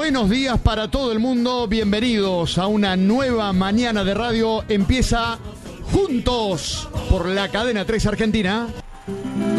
Buenos días para todo el mundo, bienvenidos a una nueva mañana de radio. Empieza Juntos por la cadena 3 Argentina.